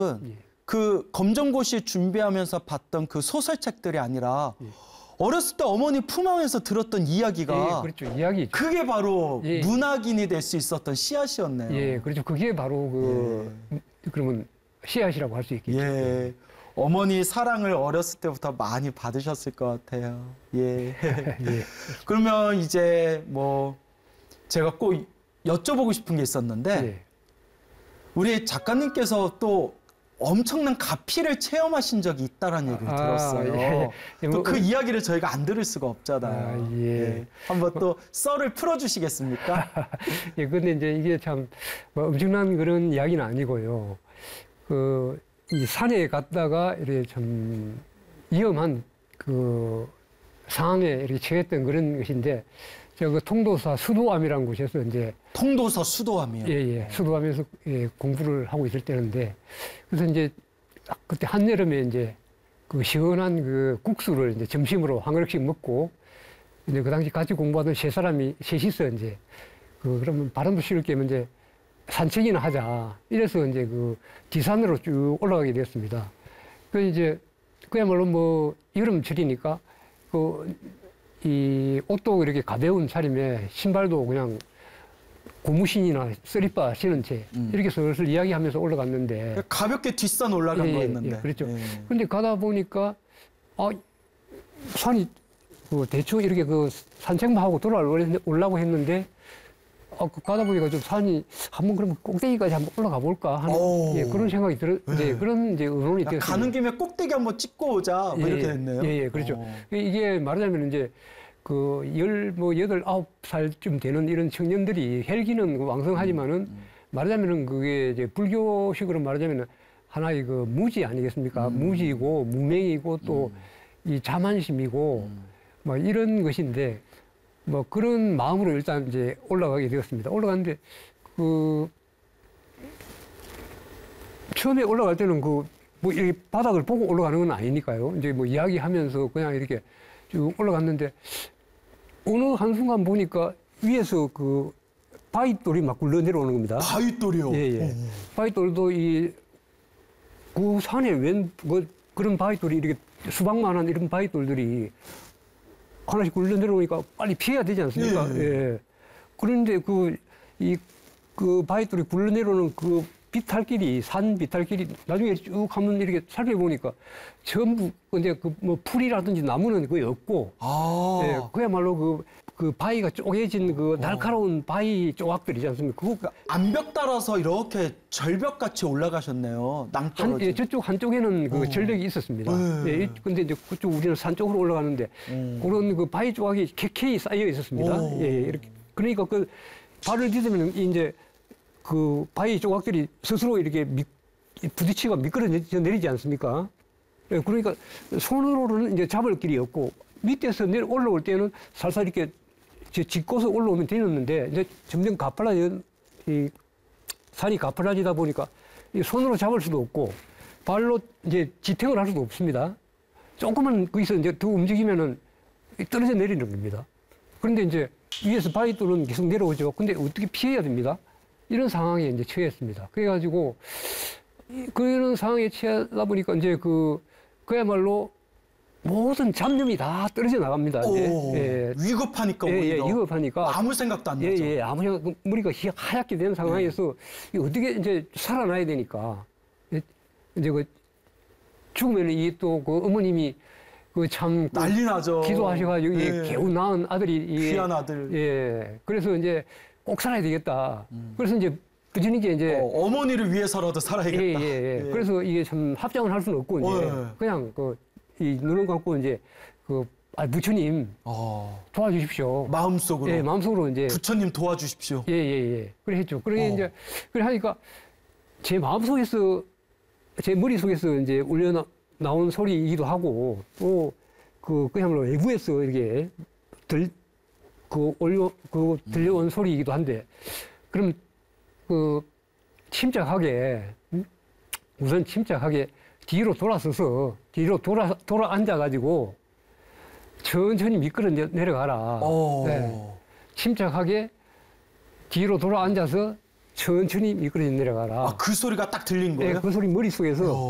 예. 그 검정고시 준비하면서 봤던 그 소설책들이 아니라 예. 어렸을 때 어머니 품안에서 들었던 이야기가 예, 그렇죠. 이야기. 그게 바로 예. 문학인이 될 수 있었던 씨앗이었네요. 예, 그렇죠. 그게 바로 그러면 씨앗이라고 할 수 있겠죠. 예. 어머니 사랑을 어렸을 때부터 많이 받으셨을 것 같아요. 예. 예. 그러면 이제 뭐 제가 꼭 여쭤보고 싶은 게 있었는데 예. 우리 작가님께서 또 엄청난 가피를 체험하신 적이 있다라는 얘기를 들었어요. 예. 또 뭐, 그 이야기를 저희가 안 들을 수가 없잖아요. 예. 한번 또 썰을 풀어주시겠습니까? 예, 근데 이제 이게 참 뭐 엄청난 그런 이야기는 아니고요. 이 산에 갔다가 이렇게 참 위험한 그 상황에 이렇게 처했던 그런 것인데, 제가 그 통도사 수도암이라는 곳에서 이제 통도사 수도암이요. 예, 수도암에서 공부를 하고 있을 때인데, 그래서 이제 그때 한여름에 이제 그 시원한 그 국수를 이제 점심으로 한 그릇씩 먹고, 이제 그 당시 같이 공부하던 셋이서 이제 그러면 바람도 쉴 겸 이제 산책이나 하자. 이래서 이제 그 지산으로 쭉 올라가게 됐습니다. 그 이제 그야말로 뭐 여름철이니까 이 옷도 이렇게 가벼운 차림에 신발도 그냥 고무신이나 쓰리빠 신은 채 이렇게 슬슬 이야기하면서 올라갔는데 가볍게 뒷산 올라간 거였는데. 그렇죠. 그런데 가다 보니까 산이 대충 이렇게 그 산책만 하고 올라고 했는데 가다 보니까 좀 산이 한번 그러면 꼭대기까지 한번 올라가 볼까 하는 그런 생각이 그런 이제 의논이 되었습니다. 가는 김에 꼭대기 한번 찍고 오자 뭐 이렇게 됐네요. 예, 그렇죠. 이게 말하자면 이제 그 19살쯤 되는 이런 청년들이 혈기는 왕성하지만은 말하자면은 그게 이제 불교식으로 말하자면은 하나의 그 무지 아니겠습니까? 무지이고 무명이고 또 이 자만심이고 뭐 이런 것인데 뭐 그런 마음으로 일단 이제 올라가게 되었습니다. 올라갔는데 처음에 올라갈 때는 뭐 이렇게 바닥을 보고 올라가는 건 아니니까요. 이제 뭐 이야기하면서 그냥 이렇게 쭉 올라갔는데 어느 한순간 보니까 위에서 그 바위돌이 막 굴러 내려오는 겁니다. 바위돌이요? 예. 바위돌도 그 산에 그런 바위돌이 이렇게 수박만한 이런 바위돌들이 하나씩 굴러 내려오니까 빨리 피해야 되지 않습니까? 예. 그런데 그 바위돌이 굴러 내려오는 그 산 비탈길이 나중에 쭉 한번 이렇게 살펴보니까 전부 이제 뭐 풀이라든지 나무는 거의 없고, 예, 그야말로 그 바위가 쪼개진 그 날카로운 바위 조각들이지 않습니까? 그거 암벽 따라서 이렇게 절벽같이 올라가셨네요. 낭떠러지. 저쪽 한쪽에는 그 절벽이 있었습니다. 예, 근데 이제 그쪽 우리는 산 쪽으로 올라가는데 그런 그 바위 조각이 켜켜이 쌓여 있었습니다. 예, 이렇게. 그러니까 그 발을 디디면 이제 그 바위 조각들이 스스로 이렇게 부딪히고 미끄러져 내리지 않습니까? 예, 그러니까 손으로는 이제 잡을 길이 없고 밑에서 올라올 때는 살살 이렇게 짚고서 올라오면 되는데 이제 점점 산이 가팔라지다 보니까 손으로 잡을 수도 없고 발로 이제 지탱을 할 수도 없습니다. 조금만 거기서 이제 더 움직이면은 떨어져 내리는 겁니다. 그런데 이제 위에서 바위돌은 계속 내려오죠. 근데 어떻게 피해야 됩니다. 이런 상황에 이제 처했습니다. 그래가지고, 그런 상황에 처하다 보니까 이제 그야말로 모든 잡념이 다 떨어져 나갑니다. 이제. 위급하니까. 위급하니까. 아무 생각도 안 나죠. 아무 생각, 머리가 하얗게 된 상황에서 어떻게 이제 살아나야 되니까. 이제 죽으면 이게 또 어머님이 참 난리 나죠. 기도하셔가지고 겨우 낳은 아들이 귀한 아들. 예. 그래서 이제 꼭 살아야 되겠다. 그래서 이제 부지런히 이제 어머니를 위해서라도 살아야겠다. 그래서 이게 참 합장을 할 수는 없고 이제 그냥 이 눈을 감고 이제 부처님 도와주십시오. 마음속으로. 예, 마음속으로 이제 부처님 도와주십시오. 그래 했죠. 그래 이제 그래 하니까 제 마음속에서 제 머릿속에서 이제 울려 나온 소리이기도 하고 또 그야말로 외부에서 이렇게 들려온 소리이기도 한데, 그럼 우선 침착하게 뒤로 돌아서서 돌아 앉아가지고 천천히 미끄러 내려가라. 네. 침착하게 뒤로 돌아 앉아서 천천히 미끄러져 내려가라. 아, 그 소리가 딱 들린 거예요? 그 소리 머릿속에서